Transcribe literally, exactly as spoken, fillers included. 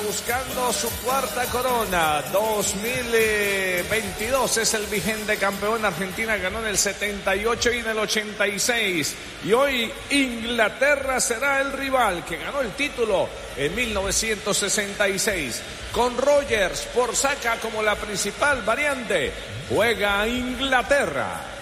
buscando su cuarta corona. dos mil veintidós es el vigente campeón. Argentina ganó en el setenta y ocho y en el ochenta y seis. Y hoy Inglaterra será el rival que ganó el título en mil novecientos sesenta y seis. Con Rogers por Saka como la principal variante, juega Inglaterra.